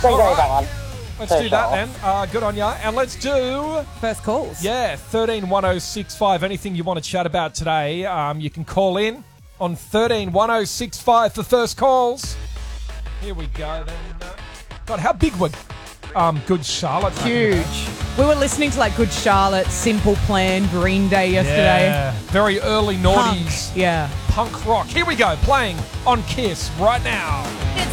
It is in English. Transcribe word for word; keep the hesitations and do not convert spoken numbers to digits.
Great All day, right. that one. Let's For do that sure. then. Uh, good on ya. And let's do, First calls. yeah, thirteen one oh six five. Anything you want to chat about today, um, you can call in on thirteen one oh six five for first calls. Here we go then. Uh, God, how big were um, Good Charlotte? Huge. We were listening to like Good Charlotte, Simple Plan, Green Day yesterday. Yeah. Very early noughties. Punk. Yeah. Punk rock. Here we go, playing on Kiss right now.